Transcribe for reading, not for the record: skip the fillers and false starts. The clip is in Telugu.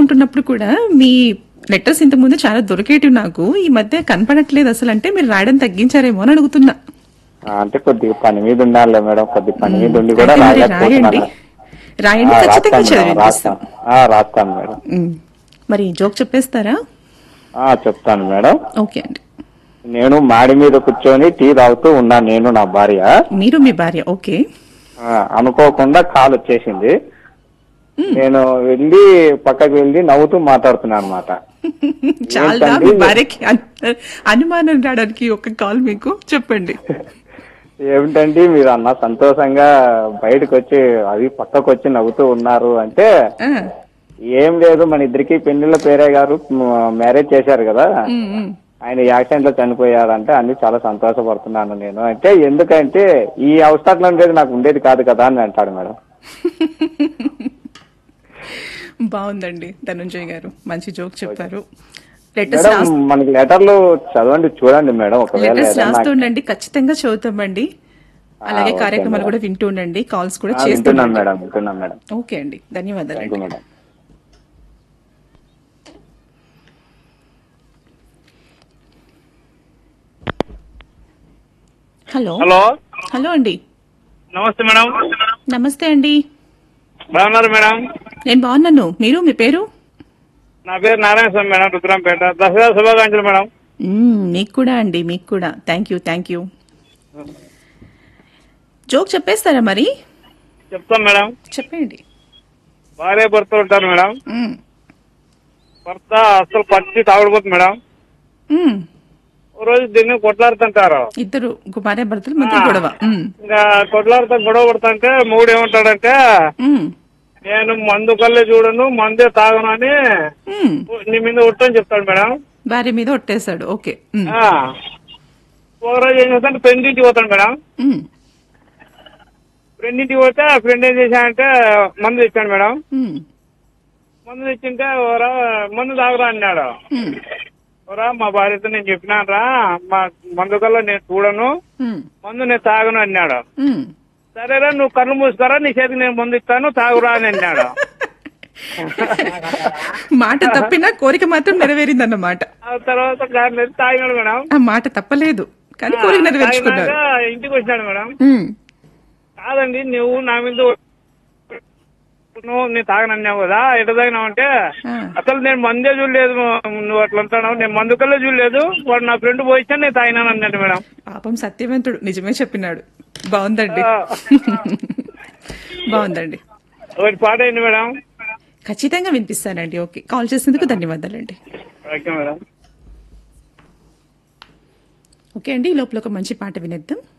చదువుకుంటున్నప్పుడు కూడా మీ లెటర్స్ ఇంత ముందు చాలా దొరికేటివి నాకు. ఈ మధ్య కనపడట్లేదు అసలు. అంటే మీరు రాయడం తగ్గించారేమో అని అడుగుతున్నా. అంటే కొద్దిగా పని మీద ఉండాలి మేడం, కొద్ది పని మీద ఉండి కూడా అయితే మరి రాయలేకపోతున్నాను. రాయండి, ఖచ్చితంగా రాస్తాను మేడం, చదివిస్తాం. రాస్తాను మేడం. మరి జోక్ చెప్పేస్తారా? చెప్తాను మేడం. ఓకే అండి. నేను మాడి మీద కూర్చొని టీ తాగుతూ ఉన్నాను, నేను నా భార్య. మీరు మీ భార్య, ఓకే. అనుకోకుండా కాల్ వచ్చేసింది. నేను వెళ్ళి పక్కకి వెళ్ళి నవ్వుతూ మాట్లాడుతున్నాను అనమాట. చాలా మీ భార్యకి అనుమానం రావడానికి ఒక కాల్ మీకు చెప్పండి. ఏమిటండి మీరు అన్న సంతోషంగా బయటకు వచ్చి అవి పక్కకు వచ్చి నవ్వుతూ ఉన్నారు అంటే, ఏం లేదు మన ఇద్దరికి పెళ్లిళ్ళ పేరే గారు మ్యారేజ్ చేశారు కదా, ఆయన యాక్సిడెంట్ లో చనిపోయారంటే అన్ని చాలా సంతోషపడుతున్నాను నేను అంటే. ఎందుకంటే ఈ అవసరం అనేది నాకు ఉండేది కాదు కదా అని అంటాడు మేడం. బాగుందండి ధనుంజయ్ గారు, మంచి జోక్ చెప్పారు. మనకి లెటర్లు చదవండి, చూడండి మేడం. ఒకవేళ రాస్తూ ఉండండి, ఖచ్చితంగా చదువుతామండి. అలాగే కార్యక్రమాలు కూడా వింటూ ఉండండి, కాల్స్ కూడా చేస్తున్నాం మేడం. ఓకే అండి, ధన్యవాదాలు. హలో హలో హలో అండి. నమస్తే మేడం. నమస్తే అండి. బాగున్నారు మేడం? నేను బాగున్నాను. మీరు, మీ పేరు? నా పేరు నారాయణ స్వామి మేడం, రుద్రంపేట. దసరా శుభాకాంక్షలు మేడం. మీకు కూడా అండి, మీకు కూడా. Thank you. జోక్ చెప్పేస్తారా మరి? చెప్తాం మేడం. చెప్పండి. భార్య భర్తలు ఉంటారు మేడం. భర్త అసలు పచ్చి తాగుడుపోతుంది మేడం. ఓ రోజు దీన్ని కొట్లాడుతుంటారు ఇద్దరు భార్య భర్తలు మధ్య గొడవ. ఇంకా గొడవ పడుతుంటే మూడు ఏమంటాడంటే, నేను మందు కల్లే చూడను, మందే తాగను అని నీ మీద ఒట్టని చెప్తాడు మేడం. భార్య మీద ఒట్టేశాడు. ఓకే. ఒక రోజు ఏం చేస్తాడు, ఫ్రెండ్ ఇంటికి పోతాడు మేడం. ఫ్రెండ్ ఇంటికి పోతే ఫ్రెండ్ ఏం చేశాడంటే మందు తెచ్చాడు మేడం. మందు తెచ్చింటే మందు తాగరా అన్నాడు. మా భార్యతో నేను చెప్పినాను రా, మా మందు కల్లా నేను చూడను, మందు నేను తాగను అన్నాడు. సరేరా నువ్వు కళ్ళు మూసుకోరా, నీ చేతికి నేను మందు ఇస్తాను, తాగురా అని అన్నాడు. మాట తప్పినా కోరిక మాత్రం నెరవేరిందన్నమాట. ఆ తర్వాత తాగినాడు మేడం. ఆ మాట తప్పలేదు కానీ కోరిక నెరవేర్చుకున్నాడు. ఇంటికి వచ్చినాడు మేడం. కాదండి నువ్వు నా మీద నేను తాగనన్నావు కదా, ఎట తాగినావు అంటే, అసలు నేను మందే చూడలేదు, నువ్వు అట్లా అంటున్నావు, నేను మందు కల్లా చూడలేదు, వాడు నా ఫ్రెండ్ పోయిచ్చా నేను తాగినాను అన్నాడు మేడం. పాపం సత్యవంతుడు, నిజమే చెప్పినాడు. బాగుందండి. బాగుందండి. ఒకటి పాట అయింది మేడం. ఖచ్చితంగా వినిపిస్తానండి. ఓకే, కాల్ చేసేందుకు ధన్యవాదాలండి. Okay madam. ఓకే అండి, ఈ లోపల ఒక మంచి పాట వినేద్దాం.